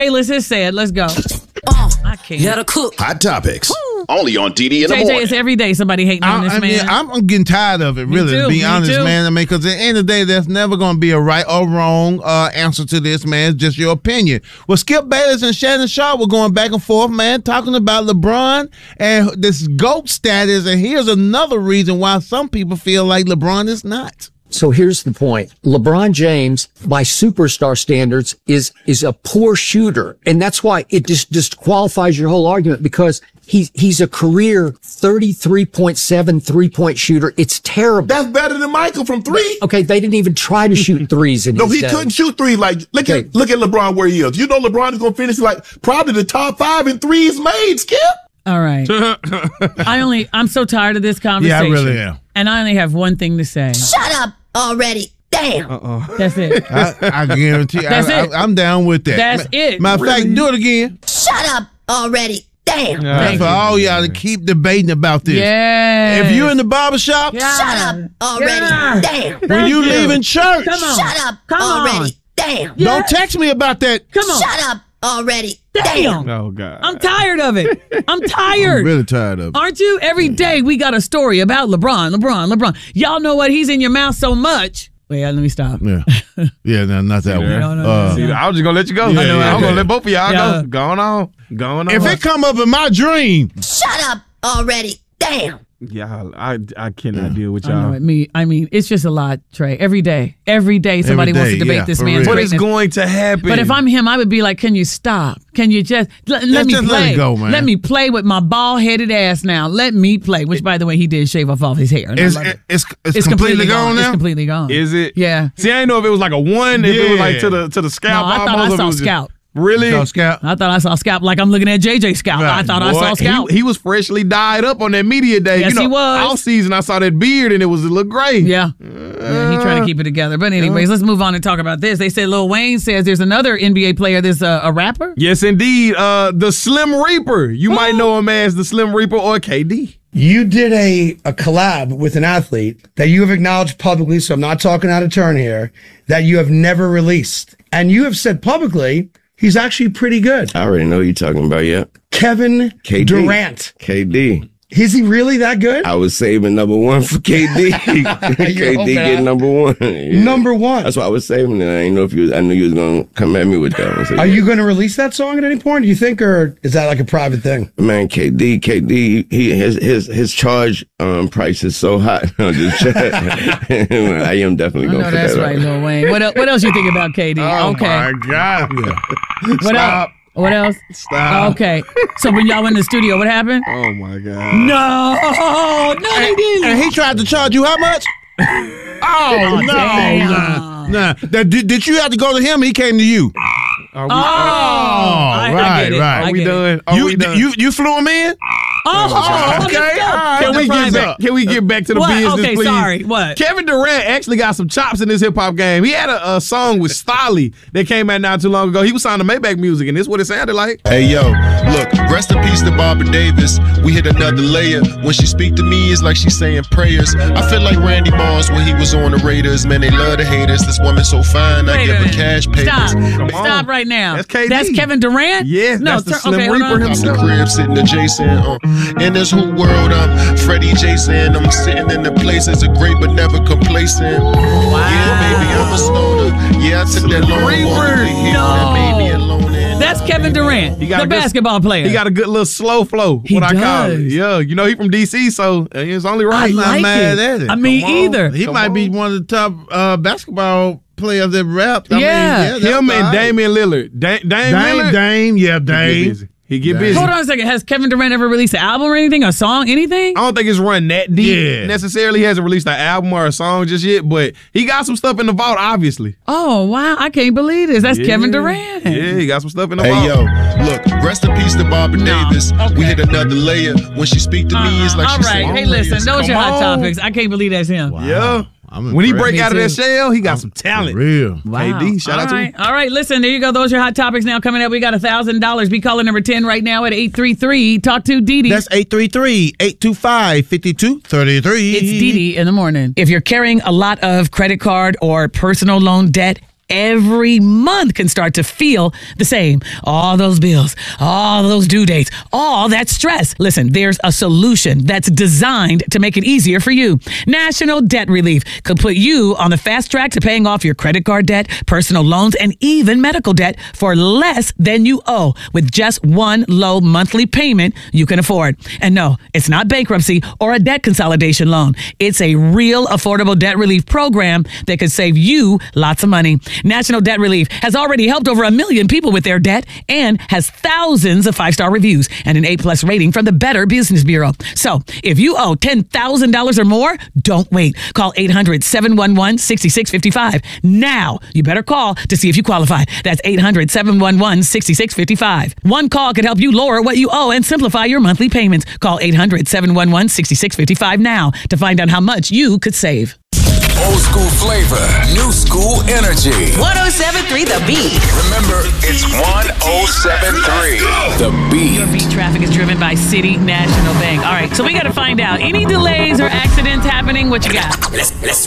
Hey, let's just say it. Let's go. I can't. You gotta cook. Hot Topics. Only on DD in the JJ, morning. it's every day somebody hating on this man. I'm getting tired of it, really, too, to be honest, too. man. I mean, because at the end of the day, there's never going to be a right or wrong answer to this, man. It's just your opinion. Well, Skip Bayless and Shannon Sharp were going back and forth, man, talking about LeBron and this GOAT status. And here's another reason why some people feel like LeBron is not. So here's the point. LeBron James, by superstar standards, is a poor shooter. And that's why it just disqualifies your whole argument, because he's a career 33.7 3-point shooter. It's terrible. That's better than Michael from three. Okay, they didn't even try to shoot threes in No, his he day. couldn't shoot three. Like, look at LeBron where he is. You know LeBron is going to finish like probably the top 5 in threes made, Skip. All right. I'm so tired of this conversation. Yeah, I really am. And I only have one thing to say. Shut up already. Damn. That's it. I guarantee That's it. I'm down with that. That's it. Matter of fact, do it again. Shut up already. Damn. That's for all y'all to keep debating about this. Yeah. If you're in the barbershop, Shut up already. Damn. when you leaving church, Come on. Shut up Come on. already. Damn. don't text me about that. Come on. Shut up already. Damn. Oh, God. I'm tired of it. I'm tired. I'm really tired of it. Aren't you? Every day we got a story about LeBron. Y'all know what? He's in your mouth so much. Wait, let me stop. Yeah. Yeah, no, not that one. No. See, I was just going to let you go. Yeah, I'm going to let both of y'all Yeah. go. Going on. If it come up in my dream, Shut up already. Damn. Yeah, I cannot deal with I know y'all. it. I mean, it's just a lot, Trey. Every day somebody wants to debate this for man's real. What is greatness. going to happen? But if I'm him, I would be like, can you stop? Can you just let me just play? let it go, man. Let me play with my bald-headed ass now. Let me play. Which, by the way, he did shave off all his hair. And I love it. it's completely gone now? It's completely gone. Is it? Yeah. See, I didn't know if it was like a one, if it was like to the scalp. No, I thought almost, I if it saw was just- scalp. Really? So, Scott, I thought I saw scalp like I'm looking at JJ scalp. Right. I thought I Boy, saw scalp. He was freshly dyed up on that media day. Yes, you know, he was. All season, I saw that beard and it was a little gray. Yeah. Yeah, he trying to keep it together. But anyways, let's move on and talk about this. They said Lil Wayne says there's another NBA player that's a rapper. Yes, indeed. The Slim Reaper. You might know him as the Slim Reaper or KD. You did a collab with an athlete that you have acknowledged publicly, so I'm not talking out of turn here, that you have never released. And you have said publicly he's actually pretty good. I already know who you're talking about, yeah. Kevin KD. Durant. KD. Is he really that good? I was saving number one for KD. KD okay. get number one. Yeah. Number one. That's why I was saving it. I didn't know if I knew you was going to come at me with that one. So, Are you going to release that song at any point, do you think, or is that like a private thing? Man, KD, his charge price is so high. No, just I am definitely I going know to put that's that right, up. Lil Wayne. What else you think about KD? Oh, okay. my God. What else? What else? Stop. Okay. So when y'all went in the studio, what happened? Oh, my God. No, they didn't. and he tried to charge you how much? Oh, no. Nah. Did you have to go to him? He came to you. Are we, I get it. right. I we get it. done? Are we done? You flew him in? Okay. Okay. Can we get back to the What? business, Okay, please? sorry. What? Kevin Durant actually got some chops in this hip hop game. He had a song with Stolly that came out not too long ago. He was signing to Maybach Music, and this is what it sounded like. Hey yo, look, rest in peace to Barbara Davis. We hit another layer. When she speak to me, it's like she's saying prayers. I feel like Randy Moss when he was on the Raiders. Man, they love the haters. This woman so fine, I Wait give a her minute. cash papers. Stop right now. That's KD. That's Kevin Durant? Yes, No, that's the Slim okay, hold Reaper on. I'm himself. the crib sitting adjacent. In this whole world, I'm Freddie Jason. I'm sitting in the places of great but never complacent. Yeah, baby, I'm a stoner. Yeah, I took that long walk to hear that baby alone. That's Kevin Durant, He got the a good- basketball player. He got a good little slow flow. He what I call it. does. Yeah, you know he from DC, so it's only I right. not like mad it. at it. I mean, Come on. either. He might be one of the top basketball players that rap. Yeah. That's Him and all right. Damian Lillard. Dame Lillard. Dame, He get busy. He get busy. Hold on a second. Has Kevin Durant ever released an album or anything? A song? Anything? I don't think it's run that deep Yeah. necessarily. He hasn't released an album or a song just yet, but he got some stuff in the vault, obviously. Oh, wow. I can't believe this. That's Kevin Durant. Yeah, he got some stuff in the Hey vault. yo, look, rest in peace to Barbara Davis. Okay. We hit another layer. When she speak to me, it's like All she's right. saying Hey, listen. prayers. Those are Come hot on. topics. I can't believe that's him. Yeah. I'm When he impressed. break out of Me that too. shell, he got some talent. For real. Wow. KD, shout out to All him. right. All right, listen, there you go. Those are hot topics now coming up. We got $1,000. Be caller number 10 right now at 833. Talk to Dee Dee. That's 833-825-5233. It's Dee Dee in the morning. If you're carrying a lot of credit card or personal loan debt, every month can start to feel the same. All those bills, all those due dates, all that stress. Listen, there's a solution that's designed to make it easier for you. National Debt Relief could put you on the fast track to paying off your credit card debt, personal loans, and even medical debt for less than you owe with just one low monthly payment you can afford. And no, it's not bankruptcy or a debt consolidation loan. It's a real affordable debt relief program that could save you lots of money. National Debt Relief has already helped over 1 million people with their debt and has thousands of 5-star reviews and an A+ rating from the Better Business Bureau. So if you owe $10,000 or more, don't wait. Call 800-711-6655. Now, you better call to see if you qualify. That's 800-711-6655. One call could help you lower what you owe and simplify your monthly payments. Call 800-711-6655 now to find out how much you could save. Old school flavor, new school energy. 107.3 The Beat. Remember, it's 107.3 The Beat. Your beat traffic is driven by City National Bank. All right, so we got to find out any delays or accidents happening. What you got? Let's